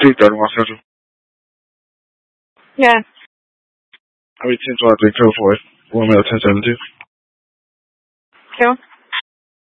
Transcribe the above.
打电话下去。 Yeah. I will change what I do for it. 我没有1070. Sure.